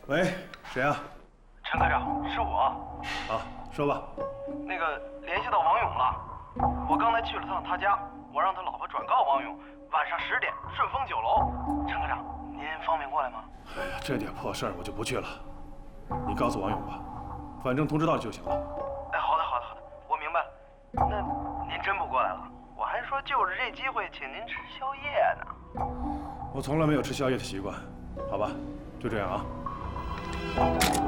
喂，谁啊？ 陈科长，是我。 好，说吧。 那个联系到王勇了，我刚才去了趟他家，我让他老婆转告王勇，晚上10点顺丰酒楼。陈科长，您方便过来吗？ 哎呀，这点破事儿我就不去了。你告诉王勇吧，反正通知到就行了。 哎，好的，我明白了。那您真不过来了？我还说就着这机会请您吃宵夜呢。 我从来没有吃宵夜的习惯，好吧，就这样啊。